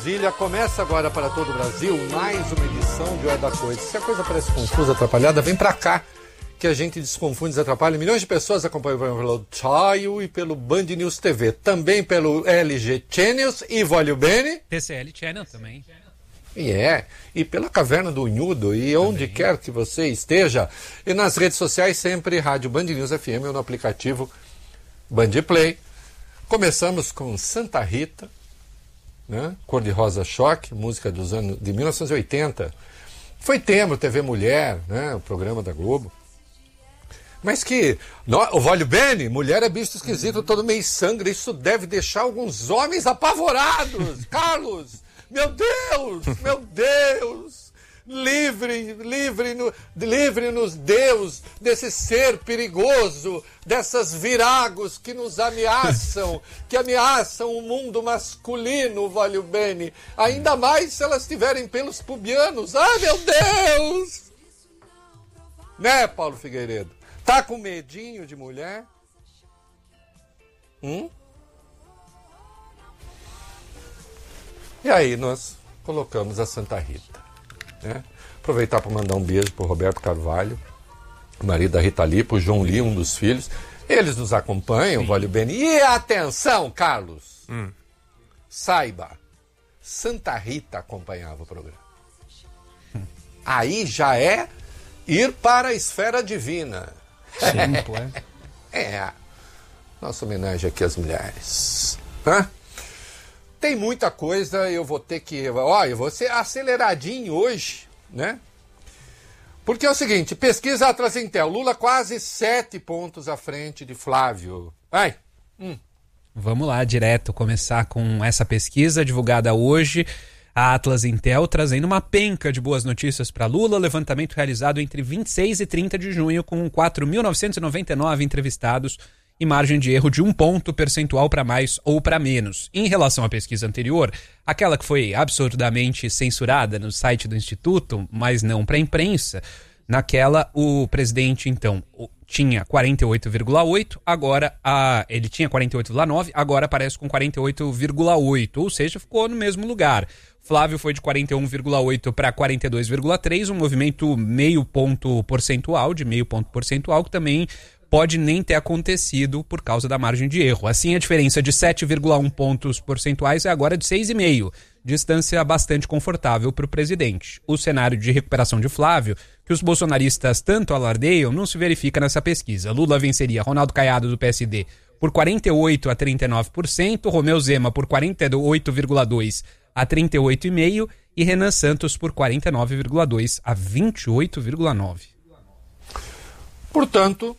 Brasília, começa agora para todo o Brasil mais uma edição de Hora da Coisa. Se a coisa parece confusa, atrapalhada, vem pra cá que a gente desconfunde, desatrapalha. Milhões de pessoas acompanham pelo Tile e pelo Band News TV, também pelo LG Channels e Voglio Bene. TCL Channel também. E pela Caverna do Unhudo e onde quer que você esteja. E nas redes sociais sempre Rádio Band News FM ou no aplicativo Band Play. Começamos com Santa Rita, né? Cor de Rosa Choque, música dos anos de 1980. Foi tema TV Mulher, né? O programa da Globo. Mas que o Voglio Bene, mulher é bicho esquisito, todo meio sangue. Isso deve deixar alguns homens apavorados. Carlos, meu Deus, livre-nos, Deus, desse ser perigoso, dessas viragos que nos ameaçam, que ameaçam o mundo masculino, Voglio Bene. Ainda mais se elas tiverem pelos pubianos. Ai, meu Deus! Né, Paulo Figueiredo? Tá com medinho de mulher? E aí nós colocamos a Santa Rita, né? Aproveitar para mandar um beijo pro Roberto Carvalho, marido da Rita Lee, pro João Lee, um dos filhos. Eles nos acompanham, Voglio Bene. E atenção, Carlos! Saiba, Santa Rita acompanhava o programa. Aí já é ir para a esfera divina. Nossa homenagem aqui às mulheres. Tem muita coisa, eu vou ter que... eu vou ser aceleradinho hoje, né? Porque é o seguinte, pesquisa Atlas Intel, Lula quase 7 pontos à frente de Flávio. Vai! Vamos lá, direto, começar com essa pesquisa divulgada hoje. A Atlas Intel trazendo uma penca de boas notícias para Lula, levantamento realizado entre 26 e 30 de junho com 4.999 entrevistados e margem de erro de 1 ponto percentual para mais ou para menos. Em relação à pesquisa anterior, aquela que foi absurdamente censurada no site do Instituto, mas não para a imprensa, naquela o presidente então tinha 48,8, agora ele tinha 48,9, agora aparece com 48,8, ou seja, ficou no mesmo lugar. Flávio foi de 41,8 para 42,3, um movimento meio ponto percentual, que também pode nem ter acontecido por causa da margem de erro. Assim, a diferença de 7,1 pontos percentuais é agora de 6,5, distância bastante confortável para o presidente. O cenário de recuperação de Flávio, que os bolsonaristas tanto alardeiam, não se verifica nessa pesquisa. Lula venceria Ronaldo Caiado, do PSD, por 48% a 39%, Romeu Zema por 48,2% a 38,5% e Renan Santos por 49,2% a 28,9%. Portanto,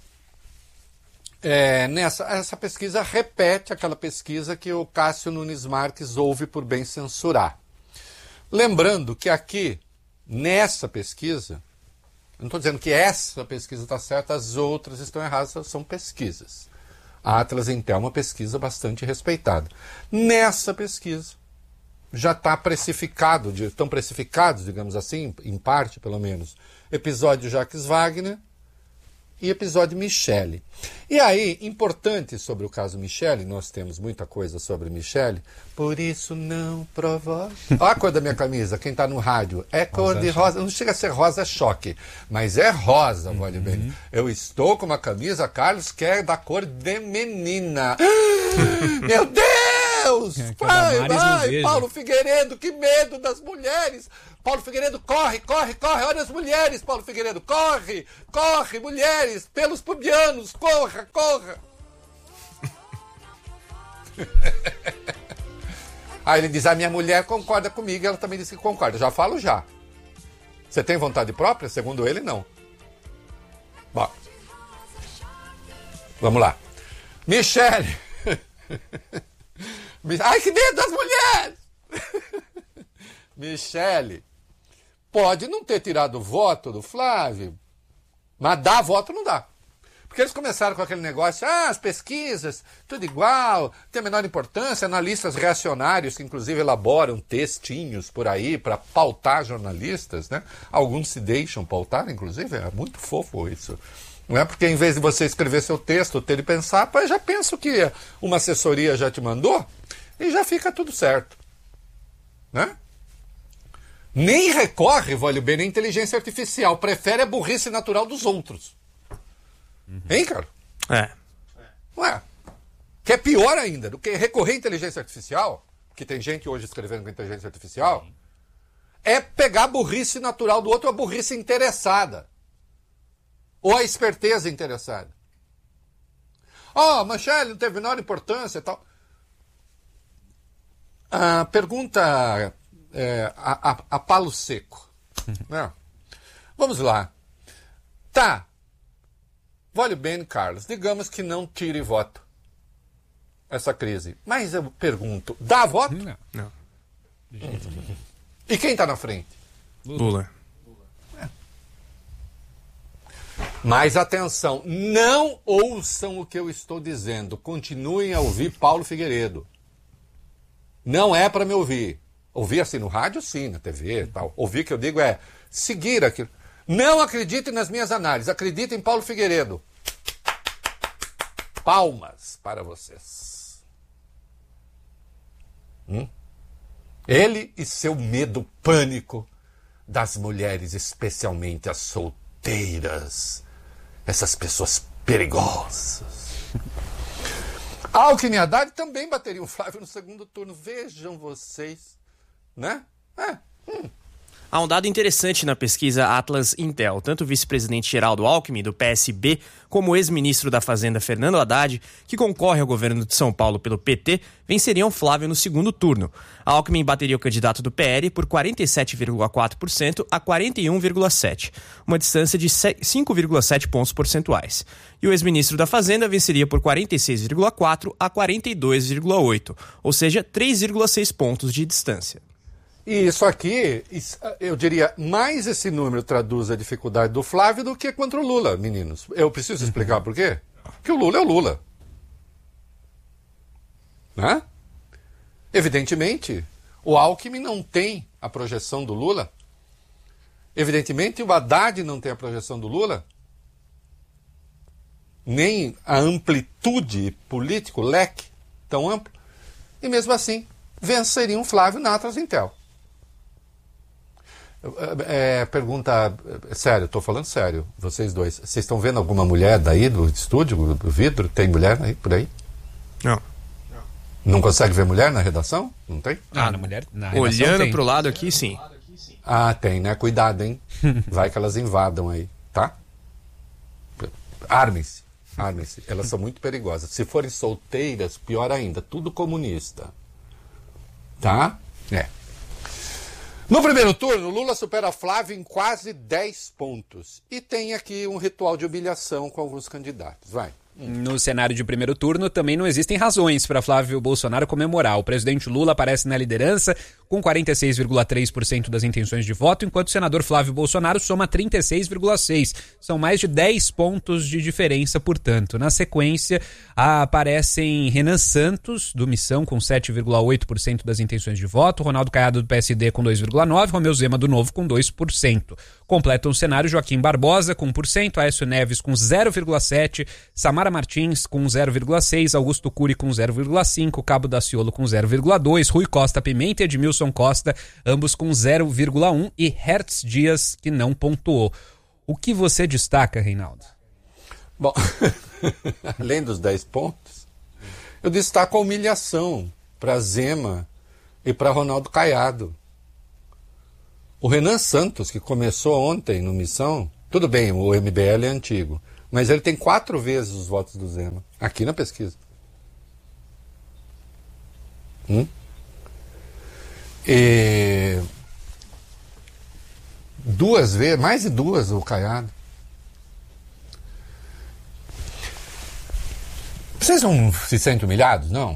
essa pesquisa repete aquela pesquisa que o Cássio Nunes Marques houve por bem censurar. Lembrando que aqui, nessa pesquisa, eu não estou dizendo que essa pesquisa está certa, as outras estão erradas, são pesquisas. A Atlas Intel é uma pesquisa bastante respeitada. Nessa pesquisa, já está precificado, estão precificados, digamos assim, em parte pelo menos, episódio Jacques Wagner e episódio Michele. E aí, importante sobre o caso Michele, nós temos muita coisa sobre Michele, por isso não provoque. Olha a cor da minha camisa, quem está no rádio, é cor de rosa, não chega a ser rosa choque, mas é rosa, Voglio Bene. Eu estou com uma camisa, Carlos, que é da cor de menina. Meu Deus! Vai, Paulo Figueiredo, que medo das mulheres! Paulo Figueiredo, corre, olha as mulheres, Paulo Figueiredo, corre, mulheres, pelos pubianos, corra! Aí ele diz, a minha mulher concorda comigo, ela também disse que concorda, já falo já. Você tem vontade própria? Segundo ele, não. Bom, vamos lá. Michele! Ai, que medo das mulheres! Michele pode não ter tirado o voto do Flávio, mas dar voto não dá. Porque eles começaram com aquele negócio, as pesquisas, tudo igual, tem a menor importância, analistas reacionários que inclusive elaboram textinhos por aí para pautar jornalistas, né? Alguns se deixam pautar, inclusive, é muito fofo isso. Não é porque em vez de você escrever seu texto, ter de pensar, pô, eu já penso que uma assessoria já te mandou e já fica tudo certo. né? Nem recorre, Vólio Bene, à inteligência artificial. Prefere a burrice natural dos outros. Hein, cara? Ué, que é pior ainda do que recorrer à inteligência artificial, que tem gente hoje escrevendo com inteligência artificial, é pegar a burrice natural do outro, a burrice interessada. Ou a esperteza interessada. Michele não teve menor importância e tal. Pergunta a palo seco. Vamos lá. Tá. Vólio Bene, Carlos, digamos que não tire voto essa crise. Mas eu pergunto, dá voto? Não. E quem está na frente? Lula. Mas atenção, não ouçam o que eu estou dizendo. Continuem a ouvir Paulo Figueiredo. Não é para me ouvir. Ouvir assim no rádio, sim, na TV e tal. Ouvir que eu digo é seguir aquilo. Não acreditem nas minhas análises, acreditem em Paulo Figueiredo. Palmas para vocês. Ele e seu medo pânico das mulheres, especialmente as solteiras. Essas pessoas perigosas. Alckmin e Haddad também bateriam o Flávio no segundo turno. Vejam vocês, né? Há um dado interessante na pesquisa Atlas Intel. Tanto o vice-presidente Geraldo Alckmin, do PSB, como o ex-ministro da Fazenda Fernando Haddad, que concorre ao governo de São Paulo pelo PT, venceriam Flávio no segundo turno. Alckmin bateria o candidato do PL por 47,4% a 41,7%, uma distância de 5,7 pontos percentuais. E o ex-ministro da Fazenda venceria por 46,4% a 42,8%, ou seja, 3,6 pontos de distância. E isso aqui, eu diria, mais esse número traduz a dificuldade do Flávio do que contra o Lula, meninos. Eu preciso explicar por quê? Porque o Lula é o Lula. Né? Evidentemente, o Alckmin não tem a projeção do Lula. Evidentemente, o Haddad não tem a projeção do Lula. Nem a amplitude política, o leque tão amplo. E mesmo assim, venceriam o Flávio na Atlas Intel. Pergunta sério, estou falando sério, vocês dois. Vocês estão vendo alguma mulher daí do estúdio, do vidro? Tem mulher aí, por aí? Não. Não consegue ver mulher na redação? Não tem? Na redação Olhando tem. pro lado aqui, sim. Tem, né? Cuidado, hein? Vai que elas invadam aí, tá? Armem-se. Elas são muito perigosas. Se forem solteiras, pior ainda. Tudo comunista. Tá? No primeiro turno, Lula supera Flávio em quase 10 pontos. E tem aqui um ritual de humilhação com alguns candidatos. Vai. No cenário de primeiro turno, também não existem razões para Flávio Bolsonaro comemorar. O presidente Lula aparece na liderança com 46,3% das intenções de voto, enquanto o senador Flávio Bolsonaro soma 36,6%. São mais de 10 pontos de diferença, portanto. Na sequência, aparecem Renan Santos, do Missão, com 7,8% das intenções de voto, Ronaldo Caiado, do PSD, com 2,9%, Romeu Zema, do Novo, com 2%. Completam o cenário Joaquim Barbosa, com 1%, Aécio Neves, com 0,7%, Samara Martins, com 0,6%, Augusto Cury, com 0,5%, Cabo Daciolo, com 0,2%, Rui Costa Pimenta e Edmilson Costa, ambos com 0,1%, e Hertz Dias, que não pontuou. O que você destaca, Reinaldo? Bom, além dos 10 pontos, eu destaco a humilhação para Zema e para Ronaldo Caiado. O Renan Santos, que começou ontem no Missão, tudo bem, o MBL é antigo, mas ele tem 4 vezes os votos do Zema, aqui na pesquisa. E 2 vezes, mais de 2 o Caiado. Vocês não se sentem humilhados, não?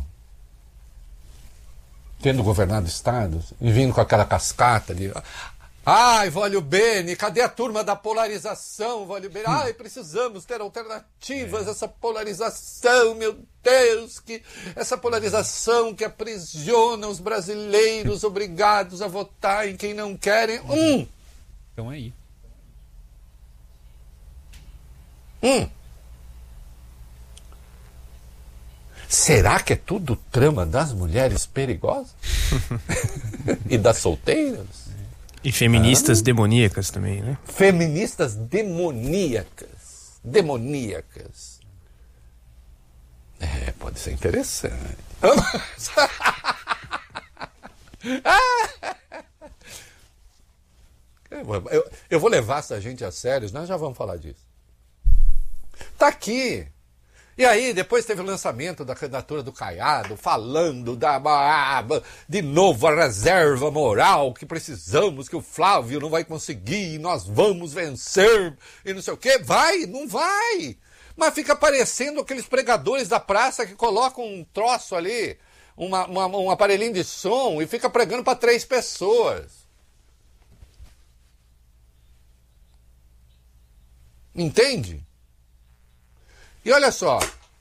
Tendo governado estados e vindo com aquela cascata de... Ai, Vólio Bene, cadê a turma da polarização, Vólio Bene? Ai, precisamos ter alternativas, essa polarização, meu Deus, essa polarização que aprisiona os brasileiros obrigados a votar em quem não querem. Então aí. Será que é tudo trama das mulheres perigosas? E das solteiras? E feministas demoníacas também, né? Feministas demoníacas. Demoníacas. Pode ser interessante. Eu vou levar essa gente a sério, nós já vamos falar disso. Tá aqui. E aí, depois teve o lançamento da candidatura do Caiado, falando de novo a reserva moral que precisamos, que o Flávio não vai conseguir, e nós vamos vencer, e não sei o quê. Vai, não vai. Mas fica parecendo aqueles pregadores da praça que colocam um troço ali, um aparelhinho de som, e fica pregando para 3 pessoas. Entende? E olha só,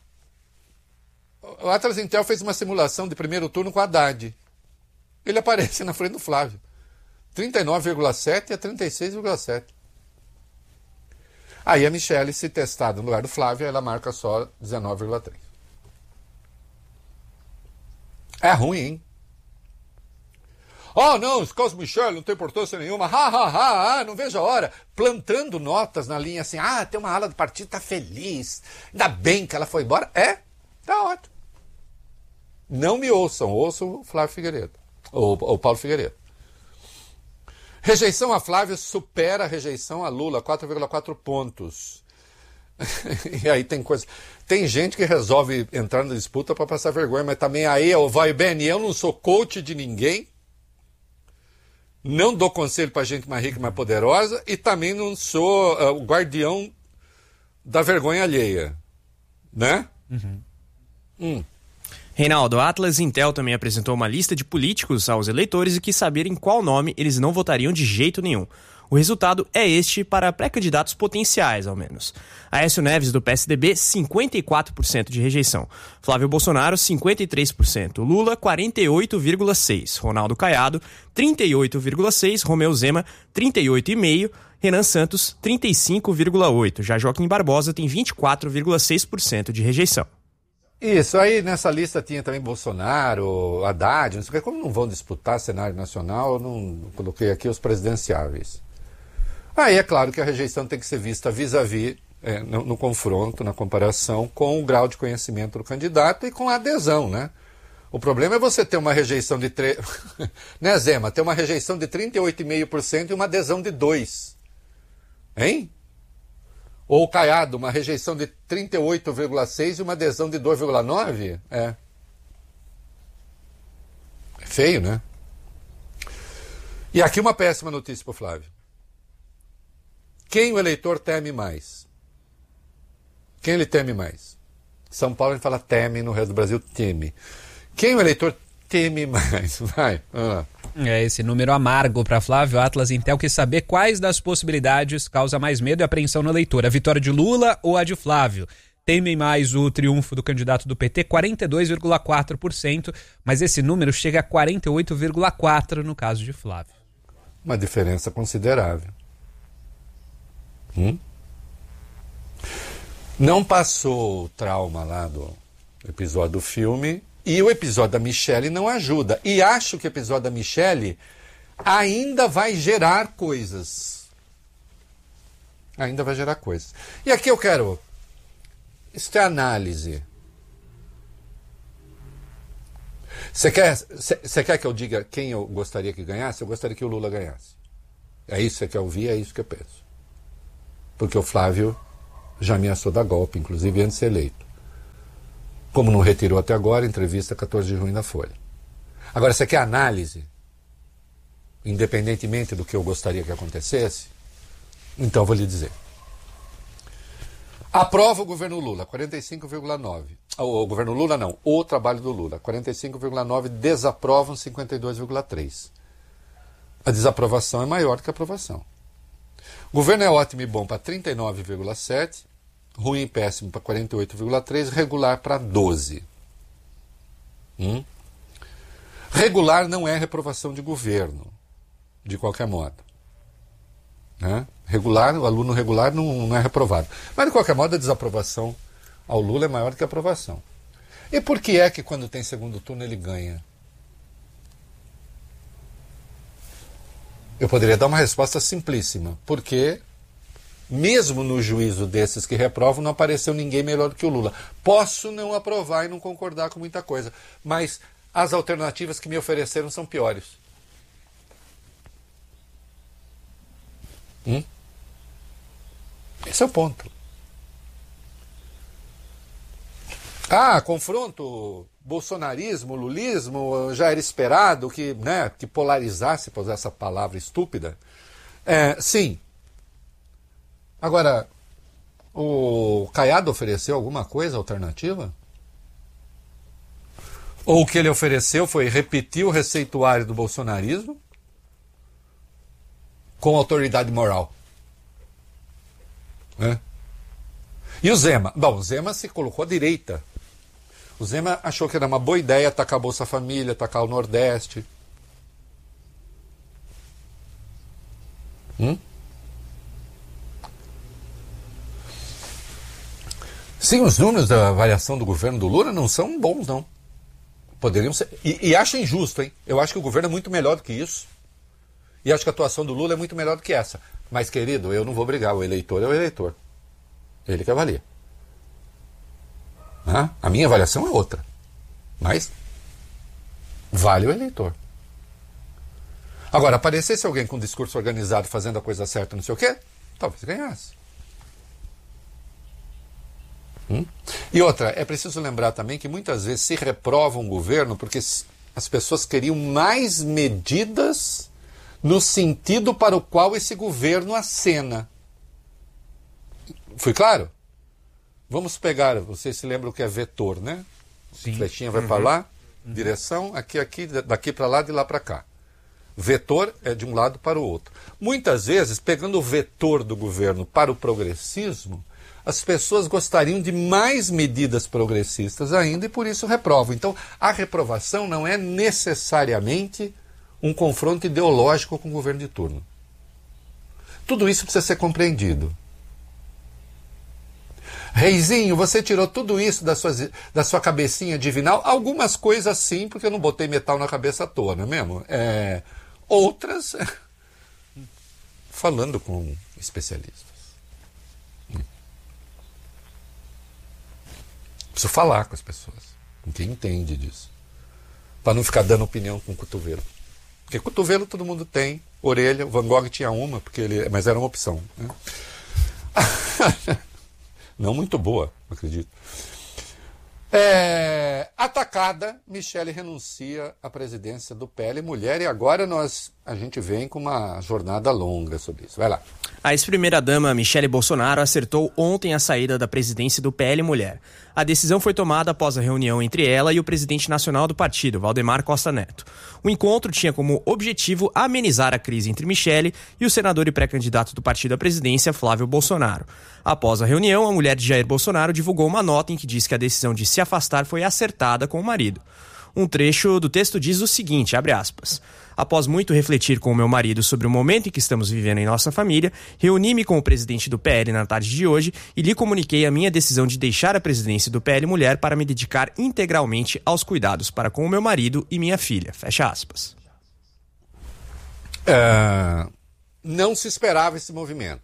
o Atlas Intel fez uma simulação de primeiro turno com a Haddad. Ele aparece na frente do Flávio. 39,7 a 36,7. Aí a Michelle, se testada no lugar do Flávio, ela marca só 19,3. É ruim, hein? Oh, não, esse caso Michelle não tem importância nenhuma. Não vejo a hora. Plantando notas na linha assim. Tem uma ala do partido, tá feliz. Ainda bem que ela foi embora. Tá ótimo. Não me ouçam o Flávio Figueiredo. Ou Paulo Figueiredo. Rejeição a Flávio supera a rejeição a Lula, 4,4 pontos. E aí tem coisa. Tem gente que resolve entrar na disputa para passar vergonha, mas também aí, vai bem, eu não sou coach de ninguém. Não dou conselho para gente mais rica e mais poderosa e também não sou o guardião da vergonha alheia. Né? Reinaldo, a Atlas Intel também apresentou uma lista de políticos aos eleitores e quis saber em qual nome eles não votariam de jeito nenhum. O resultado é este para pré-candidatos potenciais, ao menos. Aécio Neves, do PSDB, 54% de rejeição. Flávio Bolsonaro, 53%. Lula, 48,6%. Ronaldo Caiado, 38,6%. Romeu Zema, 38,5%. Renan Santos, 35,8%. Já Joaquim Barbosa tem 24,6% de rejeição. Isso, aí nessa lista tinha também Bolsonaro, Haddad, não sei o que. Como não vão disputar cenário nacional, eu não coloquei aqui os presidenciáveis. Aí é claro que a rejeição tem que ser vista vis-à-vis, no confronto, na comparação com o grau de conhecimento do candidato e com a adesão, né? O problema é você ter uma rejeição de... né, Zema? Ter uma rejeição de 38,5% e uma adesão de 2%. Hein? Ou Caiado, uma rejeição de 38,6% e uma adesão de 2,9%? É feio, né? E aqui uma péssima notícia para o Flávio. Quem o eleitor teme mais? Quem ele teme mais? São Paulo a gente fala teme, no resto do Brasil teme. Quem o eleitor teme mais? Vai. Esse número amargo para Flávio. Atlas Intel quis saber quais das possibilidades causa mais medo e apreensão no eleitor. A vitória de Lula ou a de Flávio? Temem mais o triunfo do candidato do PT, 42,4%, mas esse número chega a 48,4% no caso de Flávio. Uma diferença considerável. Não passou o trauma lá do episódio do filme e o episódio da Michelle não ajuda. E acho que o episódio da Michelle ainda vai gerar coisas. Ainda vai gerar coisas. E aqui eu quero... Isso é análise. Você quer que eu diga quem eu gostaria que ganhasse? Eu gostaria que o Lula ganhasse. É isso que você quer ouvir, é isso que eu penso. Porque o Flávio já ameaçou dar golpe, inclusive antes de ser eleito. Como não retirou até agora, entrevista 14 de junho na Folha. Agora, você quer análise? Independentemente do que eu gostaria que acontecesse? Então eu vou lhe dizer. Aprova o governo Lula, 45,9%. O governo Lula não, o trabalho do Lula, 45,9%. Desaprovam, 52,3%. A desaprovação é maior que a aprovação. O governo é ótimo e bom para 39,7%. Ruim e péssimo para 48,3%. Regular para 12%. Regular não é reprovação de governo, de qualquer modo. Né? Regular, o aluno regular não é reprovado. Mas, de qualquer modo, a desaprovação ao Lula é maior que a aprovação. E por que é que quando tem segundo turno ele ganha? Eu poderia dar uma resposta simplíssima. Porque, mesmo no juízo desses que reprovam, não apareceu ninguém melhor do que o Lula. Posso não aprovar e não concordar com muita coisa, mas as alternativas que me ofereceram são piores. Esse é o ponto. Confronto bolsonarismo, lulismo, já era esperado que polarizasse, por usar essa palavra estúpida. Sim. Agora, o Caiado ofereceu alguma coisa alternativa? Ou o que ele ofereceu foi repetir o receituário do bolsonarismo com autoridade moral? E o Zema? Bom, o Zema se colocou à direita. O Zema achou que era uma boa ideia atacar a Bolsa Família, atacar o Nordeste. Sim, os números da avaliação do governo do Lula não são bons, não. Poderiam ser. E acho injusto, hein? Eu acho que o governo é muito melhor do que isso. E acho que a atuação do Lula é muito melhor do que essa. Mas, querido, eu não vou brigar. O eleitor é o eleitor. Ele que avalia. A minha avaliação é outra. Mas vale o eleitor. Agora, aparecesse alguém com um discurso organizado fazendo a coisa certa, não sei o quê, talvez ganhasse. E outra, é preciso lembrar também que muitas vezes se reprova um governo porque as pessoas queriam mais medidas no sentido para o qual esse governo acena. Fui claro? Vamos pegar, vocês se lembram o que é vetor, né? Sim. Flechinha vai para lá, direção, aqui, daqui para lá, de lá para cá. Vetor é de um lado para o outro. Muitas vezes, pegando o vetor do governo para o progressismo, as pessoas gostariam de mais medidas progressistas ainda e por isso reprovam. Então, a reprovação não é necessariamente um confronto ideológico com o governo de turno. Tudo isso precisa ser compreendido. Reizinho, você tirou tudo isso da sua cabecinha divinal? Algumas coisas sim, porque eu não botei metal na cabeça à toa, não é mesmo? Outras, falando com especialistas. Preciso falar com as pessoas, com quem entende disso. Para não ficar dando opinião com o cotovelo. Porque cotovelo todo mundo tem, orelha, o Van Gogh tinha uma, mas era uma opção. Né? Não muito boa, acredito. Atacada, Michele renuncia à presidência do PL Mulher e agora a gente vem com uma jornada longa sobre isso. Vai lá. A ex-primeira-dama Michele Bolsonaro acertou ontem a saída da presidência do PL Mulher. A decisão foi tomada após a reunião entre ela e o presidente nacional do partido, Valdemar Costa Neto. O encontro tinha como objetivo amenizar a crise entre Michele e o senador e pré-candidato do partido à presidência, Flávio Bolsonaro. Após a reunião, a mulher de Jair Bolsonaro divulgou uma nota em que diz que a decisão de se afastar foi acertada com o marido. Um trecho do texto diz o seguinte, abre aspas: após muito refletir com o meu marido sobre o momento em que estamos vivendo em nossa família, reuni-me com o presidente do PL na tarde de hoje e lhe comuniquei a minha decisão de deixar a presidência do PL Mulher para me dedicar integralmente aos cuidados para com o meu marido e minha filha. Fecha aspas. Não se esperava esse movimento.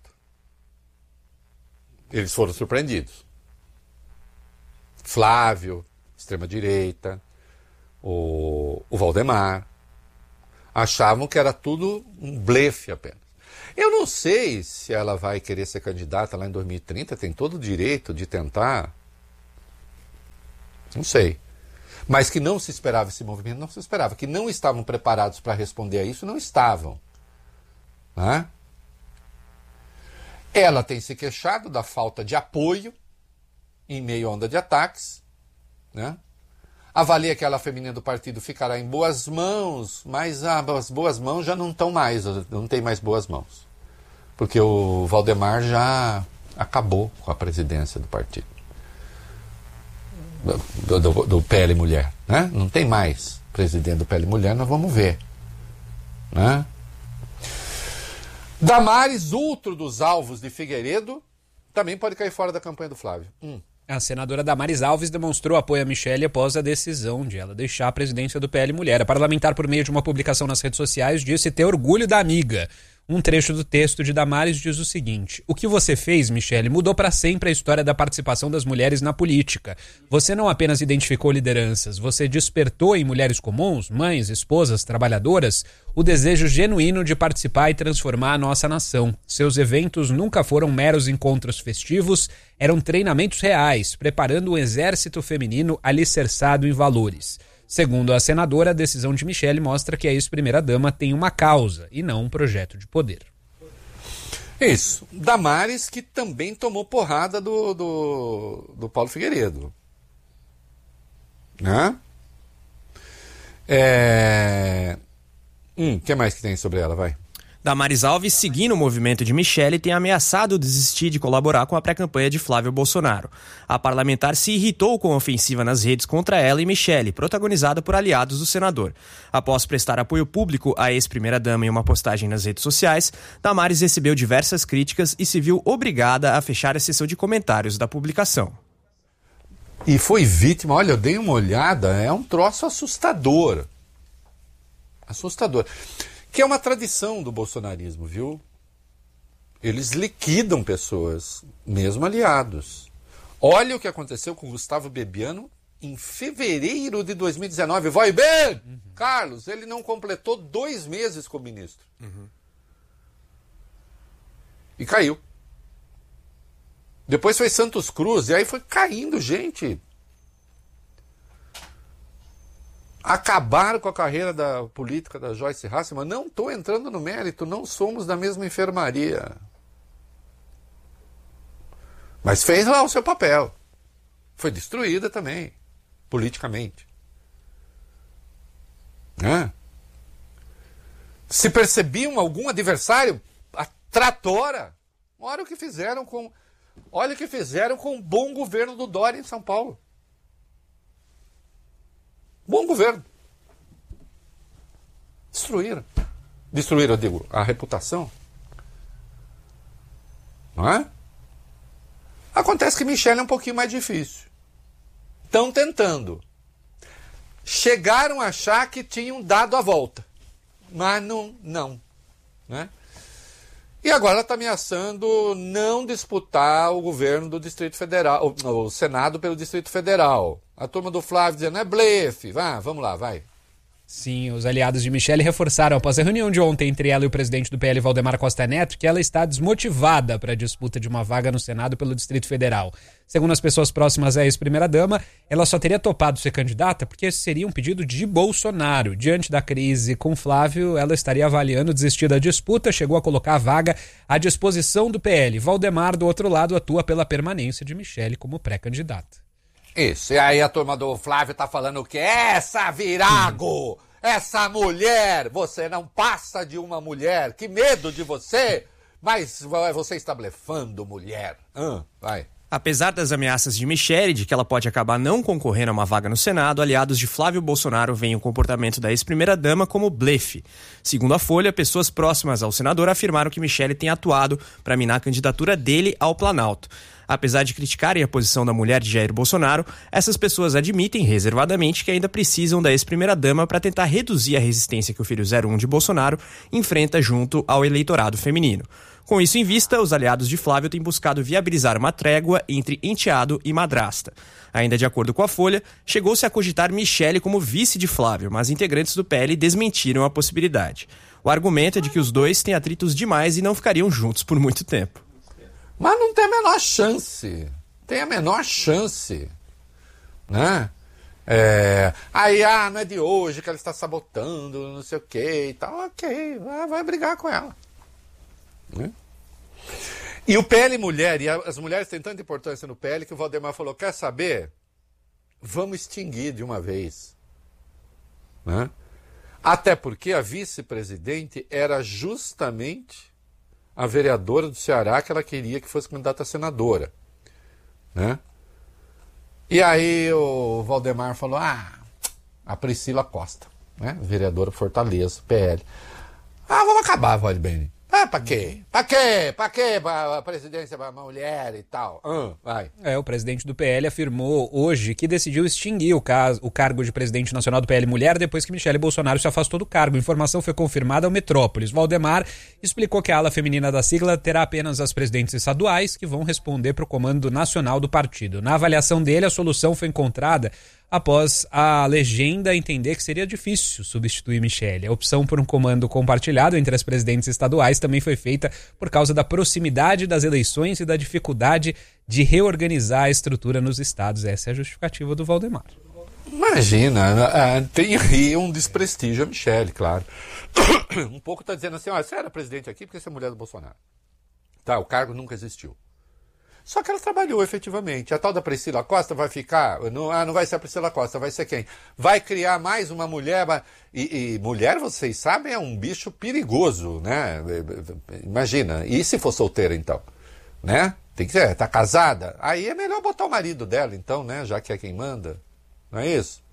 Eles foram surpreendidos. Flávio, extrema-direita, o Valdemar, achavam que era tudo um blefe apenas. Eu não sei se ela vai querer ser candidata lá em 2030, tem todo o direito de tentar. Não sei. Mas que não se esperava esse movimento, não se esperava. Que não estavam preparados para responder a isso, não estavam. Ela tem se queixado da falta de apoio em meio à onda de ataques, né? Avalia que ela feminina do partido ficará em boas mãos, mas as boas mãos já não estão mais, não tem mais boas mãos. Porque o Valdemar já acabou com a presidência do partido. Do PL Mulher. Né? Não tem mais presidente do PL Mulher, nós vamos ver. Né? Damares, outro dos alvos de Figueiredo, também pode cair fora da campanha do Flávio. A senadora Damares Alves demonstrou apoio a Michele após a decisão de ela deixar a presidência do PL Mulher. A parlamentar, por meio de uma publicação nas redes sociais, disse ter orgulho da amiga. Um trecho do texto de Damares diz o seguinte: o que você fez, Michele, mudou para sempre a história da participação das mulheres na política. Você não apenas identificou lideranças, você despertou em mulheres comuns, mães, esposas, trabalhadoras, o desejo genuíno de participar e transformar a nossa nação. Seus eventos nunca foram meros encontros festivos, eram treinamentos reais, preparando um exército feminino alicerçado em valores. Segundo a senadora, a decisão de Michele mostra que a ex-primeira-dama tem uma causa e não um projeto de poder. Isso. Damares, que também tomou porrada do Paulo Figueiredo. Né? Que mais que tem sobre ela? Vai. Damares Alves, seguindo o movimento de Michele, tem ameaçado desistir de colaborar com a pré-campanha de Flávio Bolsonaro. A parlamentar se irritou com a ofensiva nas redes contra ela e Michele, protagonizada por aliados do senador. Após prestar apoio público à ex-primeira-dama em uma postagem nas redes sociais, Damares recebeu diversas críticas e se viu obrigada a fechar a seção de comentários da publicação. E foi vítima, olha, eu dei uma olhada, é um troço assustador. Assustador. Que é uma tradição do bolsonarismo, viu? Eles liquidam pessoas, mesmo aliados. Olha o que aconteceu com Gustavo Bebiano em fevereiro de 2019. Vai bem, Carlos, ele não completou 2 meses como ministro. E caiu. Depois foi Santos Cruz, e aí foi caindo gente. Acabaram com a carreira da política da Joyce Hasselmann. Não estou entrando no mérito, não somos da mesma enfermaria. Mas fez lá o seu papel. Foi destruída também, politicamente. Se percebiam algum adversário, a tratora. Olha o que fizeram com o bom governo do Dória em São Paulo. Bom governo. Destruíram, eu digo, a reputação. Não é? Acontece que Michele é um pouquinho mais difícil. Estão tentando. Chegaram a achar que tinham dado a volta. Mas não. Né? E agora ela está ameaçando não disputar o governo do Distrito Federal, o Senado pelo Distrito Federal. A turma do Flávio dizendo, é blefe, vamos lá, vai. Sim, os aliados de Michele reforçaram após a reunião de ontem entre ela e o presidente do PL, Valdemar Costa Neto, que ela está desmotivada para a disputa de uma vaga no Senado pelo Distrito Federal. Segundo as pessoas próximas à ex-primeira-dama, ela só teria topado ser candidata porque esse seria um pedido de Bolsonaro. Diante da crise com Flávio, ela estaria avaliando desistir da disputa, chegou a colocar a vaga à disposição do PL. Valdemar, do outro lado, atua pela permanência de Michele como pré-candidata. Isso, e aí a turma do Flávio tá falando o quê? Essa virago, essa mulher, você não passa de uma mulher, que medo de você, mas você está blefando, mulher. Vai. Apesar das ameaças de Michele de que ela pode acabar não concorrendo a uma vaga no Senado, aliados de Flávio Bolsonaro veem o comportamento da ex-primeira-dama como blefe. Segundo a Folha, pessoas próximas ao senador afirmaram que Michele tem atuado para minar a candidatura dele ao Planalto. Apesar de criticarem a posição da mulher de Jair Bolsonaro, essas pessoas admitem reservadamente que ainda precisam da ex-primeira-dama para tentar reduzir a resistência que o filho 01 de Bolsonaro enfrenta junto ao eleitorado feminino. Com isso em vista, os aliados de Flávio têm buscado viabilizar uma trégua entre enteado e madrasta. Ainda de acordo com a Folha, chegou-se a cogitar Michele como vice de Flávio, mas integrantes do PL desmentiram a possibilidade. O argumento é de que os dois têm atritos demais e não ficariam juntos por muito tempo. Mas não tem a menor chance. Tem a menor chance. Né? Não é de hoje que ela está sabotando, não sei o que e tal. Ok, vai brigar com ela. Né? E o PL Mulher, e as mulheres têm tanta importância no PL que o Valdemar falou, quer saber? Vamos extinguir de uma vez. Né? Até porque a vice-presidente era justamente a vereadora do Ceará que ela queria que fosse candidata a senadora. Né? E aí o Valdemar falou, a Priscila Costa, né? Vereadora Fortaleza, PL. Vamos acabar, Valdemar. Pra quê? Pra quê? Pra quê? A presidência pra mulher e tal. Vai. O presidente do PL afirmou hoje que decidiu extinguir o cargo de presidente nacional do PL Mulher depois que Michele Bolsonaro se afastou do cargo. A informação foi confirmada ao Metrópolis. Valdemar explicou que a ala feminina da sigla terá apenas as presidentes estaduais que vão responder para o comando nacional do partido. Na avaliação dele, a solução foi encontrada após a legenda entender que seria difícil substituir Michele. A opção por um comando compartilhado entre as presidentes estaduais também foi feita por causa da proximidade das eleições e da dificuldade de reorganizar a estrutura nos estados. Essa é a justificativa do Valdemar. Imagina, tem aí um desprestígio a Michele, claro. Um pouco está dizendo assim, você era presidente aqui porque você é mulher do Bolsonaro. Tá, o cargo nunca existiu. Só que ela trabalhou efetivamente. A tal da Priscila Costa vai ficar... Não vai ser a Priscila Costa, vai ser quem? Vai criar mais uma mulher... E mulher, vocês sabem, é um bicho perigoso, né? Imagina. E se for solteira, então? Né? Tem que ser, tá casada? Aí é melhor botar o marido dela, então, né? Já que é quem manda. Não é isso?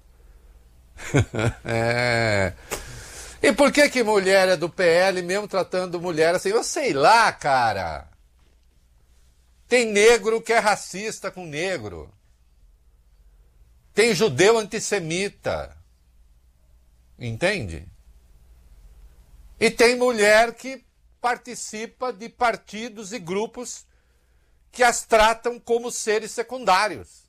E por que mulher é do PL mesmo tratando mulher assim? Eu sei lá, cara... Tem negro que é racista com negro. Tem judeu antissemita. Entende? E tem mulher que participa de partidos e grupos que as tratam como seres secundários.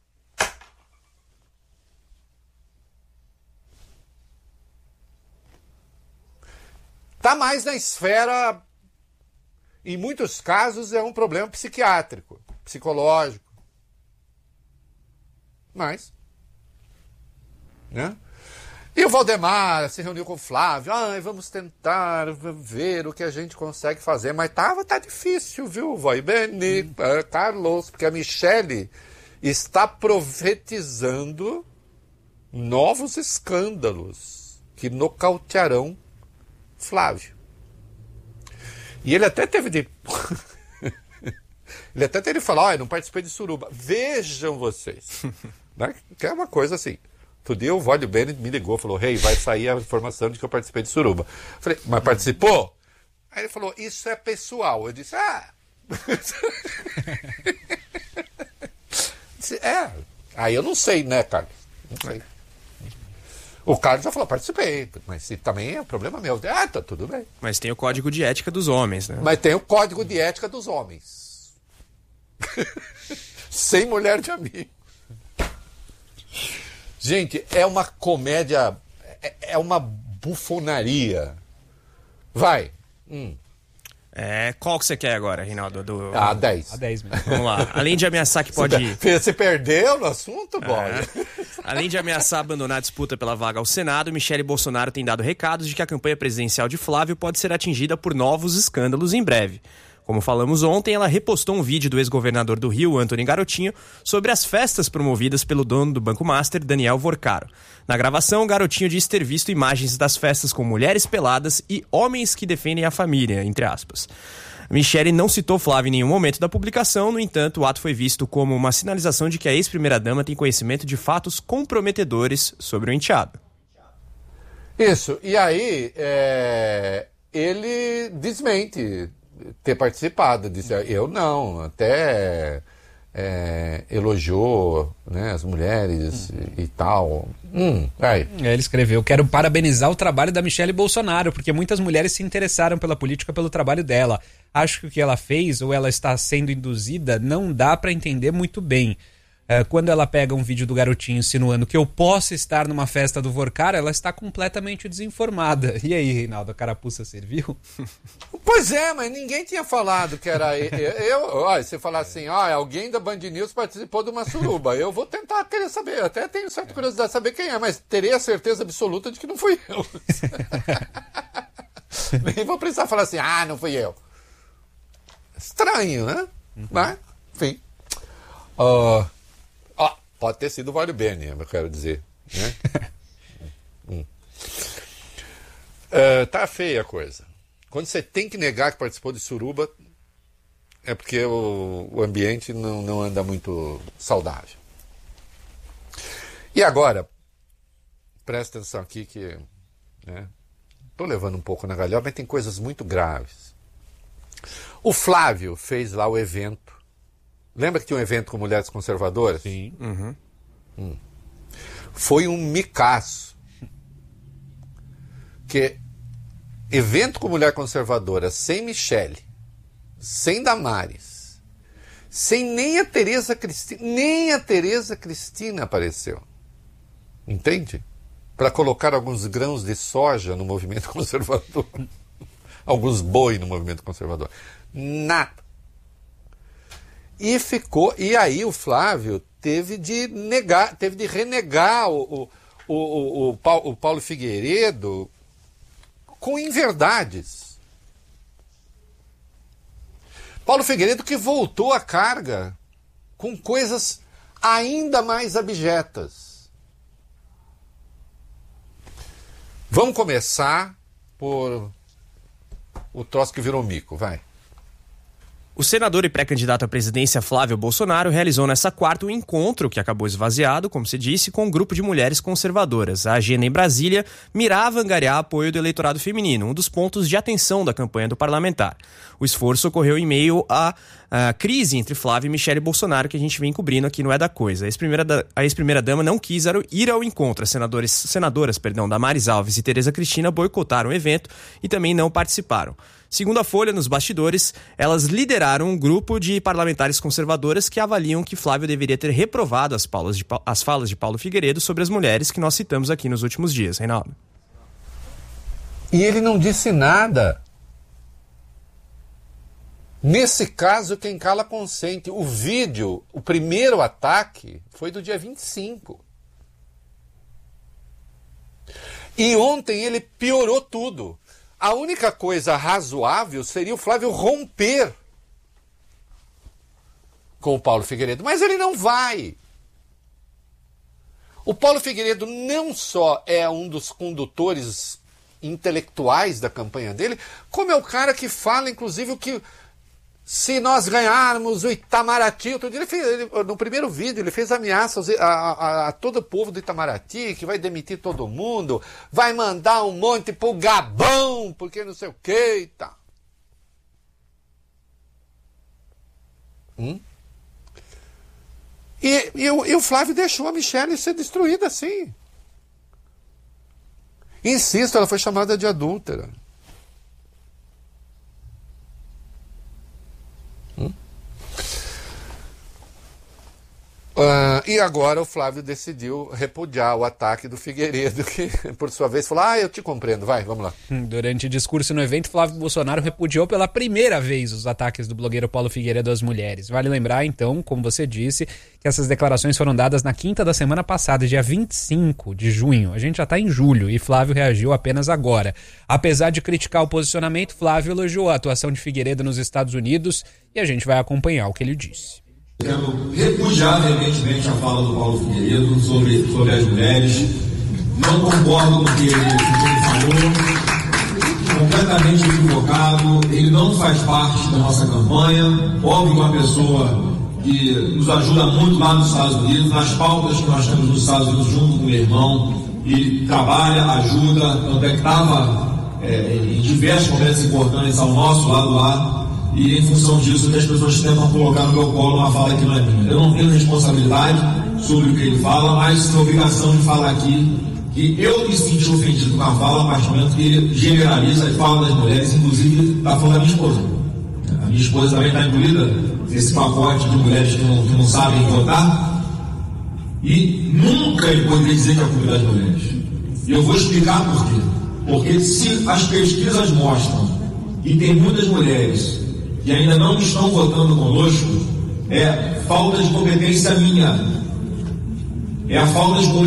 Está mais na esfera... Em muitos casos é um problema psiquiátrico, psicológico. Mas, né? E o Valdemar se reuniu com o Flávio. Vamos tentar ver o que a gente consegue fazer. Mas tá difícil, viu? Vai bem, Carlos, porque a Michele está profetizando novos escândalos que nocautearão Flávio. E ele até teve de... ele até teve de falar, não participei de suruba. Vejam vocês. Né? Que é uma coisa assim. Outro dia o Vódio Bennett me ligou, falou, vai sair a informação de que eu participei de suruba. Eu falei, mas participou? Aí ele falou, isso é pessoal. Eu disse, Aí eu não sei, né, Carlos? Não sei. O Carlos já falou, participei, mas se também é um problema meu. Tá tudo bem. Mas tem o código de ética dos homens, né? Mas tem o código de ética dos homens. Sem mulher de amigo. Gente, é uma comédia, é uma bufonaria. Vai. Qual que você quer agora, Reinaldo? 10. A 10 mesmo. Vamos lá. Além de ameaçar que pode... Você perdeu no assunto, boy? Além de ameaçar abandonar a disputa pela vaga ao Senado, Michele Bolsonaro tem dado recados de que a campanha presidencial de Flávio pode ser atingida por novos escândalos em breve. Como falamos ontem, ela repostou um vídeo do ex-governador do Rio, Antony Garotinho, sobre as festas promovidas pelo dono do Banco Master, Daniel Vorcaro. Na gravação, Garotinho diz ter visto imagens das festas com mulheres peladas e homens que defendem a família, entre aspas. Michele não citou Flávio em nenhum momento da publicação, no entanto, o ato foi visto como uma sinalização de que a ex-primeira-dama tem conhecimento de fatos comprometedores sobre o enteado. Isso, e aí ele desmente ter participado, disse, eu não, até elogiou, né, as mulheres e tal. Ele escreveu, quero parabenizar o trabalho da Michele Bolsonaro, porque muitas mulheres se interessaram pela política pelo trabalho dela. Acho que o que ela fez, ou ela está sendo induzida, não dá para entender muito bem. Quando ela pega um vídeo do Garotinho insinuando que eu posso estar numa festa do Vorcaro, ela está completamente desinformada. E aí, Reinaldo, a carapuça serviu? Pois é, mas ninguém tinha falado que era olha, você falar assim, alguém da Band News participou de uma suruba. Eu vou tentar querer saber, até tenho certa curiosidade de saber quem é, mas terei a certeza absoluta de que não fui eu. Nem vou precisar falar assim, não fui eu. Estranho, né? Mas, enfim. Pode ter sido o Vale Bene, eu quero dizer. Né? Tá feia a coisa. Quando você tem que negar que participou de suruba, é porque o ambiente não anda muito saudável. E agora, presta atenção aqui que... Estou levando um pouco na galhofa, mas tem coisas muito graves. O Flávio fez lá o evento. Lembra que tinha um evento com mulheres conservadoras? Sim. Foi um micaço. Que evento com mulher conservadora, sem Michele, sem Damares, sem nem a Tereza Cristina apareceu. Entende? Para colocar alguns grãos de soja no movimento conservador. Alguns boi no movimento conservador. Nada. E aí o Flávio teve de renegar o Paulo Figueiredo com inverdades. Paulo Figueiredo que voltou à carga com coisas ainda mais abjetas. Vamos começar por o troço que virou mico, vai. O senador e pré-candidato à presidência Flávio Bolsonaro realizou nesta quarta um encontro que acabou esvaziado, como se disse, com um grupo de mulheres conservadoras. A agenda em Brasília mirava angariar apoio do eleitorado feminino, um dos pontos de atenção da campanha do parlamentar. O esforço ocorreu em meio à crise entre Flávio e Michele Bolsonaro, que a gente vem cobrindo aqui no É da Coisa. A ex-primeira-dama não quis ir ao encontro. As senadoras Damares Alves e Tereza Cristina boicotaram o evento e também não participaram. Segundo a Folha, nos bastidores, elas lideraram um grupo de parlamentares conservadoras que avaliam que Flávio deveria ter reprovado as falas de Paulo Figueiredo sobre as mulheres que nós citamos aqui nos últimos dias. Reinaldo. E ele não disse nada. Nesse caso, quem cala consente. O vídeo, o primeiro ataque, foi do dia 25. E ontem ele piorou tudo. A única coisa razoável seria o Flávio romper com o Paulo Figueiredo. Mas ele não vai. O Paulo Figueiredo não só é um dos condutores intelectuais da campanha dele, como é o cara que fala, inclusive, o que se nós ganharmos o Itamaraty... no primeiro vídeo ele fez ameaças a todo o povo do Itamaraty, que vai demitir todo mundo, vai mandar um monte pro Gabão, porque não sei o que e tal. E o Flávio deixou a Michele ser destruída assim. Insisto, ela foi chamada de adúltera. E agora o Flávio decidiu repudiar o ataque do Figueiredo, que por sua vez falou, eu te compreendo, vai, vamos lá. Durante o discurso no evento, Flávio Bolsonaro repudiou pela primeira vez os ataques do blogueiro Paulo Figueiredo às mulheres. Vale lembrar, então, como você disse, que essas declarações foram dadas na quinta da semana passada, dia 25 de junho. A gente já está em julho e Flávio reagiu apenas agora. Apesar de criticar o posicionamento, Flávio elogiou a atuação de Figueiredo nos Estados Unidos e a gente vai acompanhar o que ele disse. Quero repudiar veementemente a fala do Paulo Figueiredo sobre as mulheres. Não concordo com o que ele falou. Completamente equivocado. Ele não faz parte da nossa campanha. Óbvio que é uma pessoa que nos ajuda muito lá nos Estados Unidos, nas pautas que nós temos nos Estados Unidos junto com o meu irmão. Ele trabalha, ajuda, tanto é que estava em diversos momentos importantes ao nosso lado lá. E em função disso, as pessoas tentam colocar no meu colo uma fala que não é minha. Eu não tenho responsabilidade sobre o que ele fala, mas tenho obrigação de falar aqui que eu me senti ofendido com a fala a partir do momento que ele generaliza e fala das mulheres, inclusive está falando da minha esposa. A minha esposa também está incluída nesse pacote de mulheres que não sabem votar. E nunca ele poderia dizer que é a culpa das mulheres. E eu vou explicar por quê. Porque se as pesquisas mostram que tem muitas mulheres que ainda não estão votando conosco, é falta de competência minha. É a falta de